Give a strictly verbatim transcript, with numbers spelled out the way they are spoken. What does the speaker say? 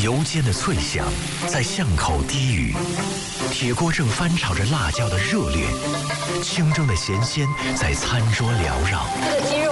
油煎的脆响在巷口低语，铁锅正翻炒着辣椒的热烈，清蒸的咸鲜在餐桌缭绕。 这个鸡肉